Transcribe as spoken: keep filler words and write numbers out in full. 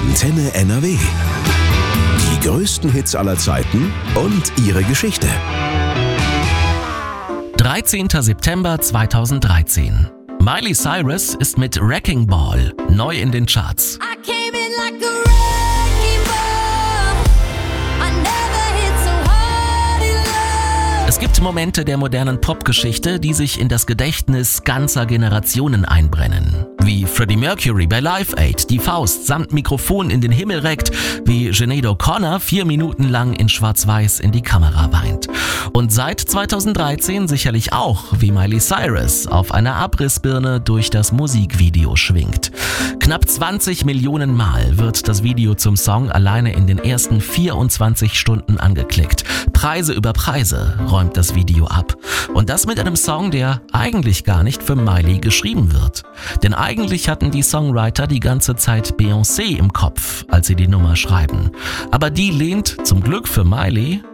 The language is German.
Antenne N R W. Die größten Hits aller Zeiten und ihre Geschichte. dreizehnter September zweitausenddreizehn. Miley Cyrus ist mit Wrecking Ball neu in den Charts. Es gibt Momente der modernen Popgeschichte, die sich in das Gedächtnis ganzer Generationen einbrennen. Wie Freddie Mercury bei Live Aid die Faust samt Mikrofon in den Himmel reckt, wie Sinead O'Connor vier Minuten lang in Schwarz-Weiß in die Kamera weint. Und seit zweitausenddreizehn sicherlich auch, wie Miley Cyrus auf einer Abrissbirne durch das Musikvideo schwingt. Knapp zwanzig Millionen Mal wird das Video zum Song alleine in den ersten vierundzwanzig Stunden angeklickt. Preise über Preise räumt das Video ab. Und das mit einem Song, der eigentlich gar nicht für Miley geschrieben wird. Denn eigentlich hatten die Songwriter die ganze Zeit Beyoncé im Kopf, als sie die Nummer schreiben. Aber die lehnt, zum Glück für Miley,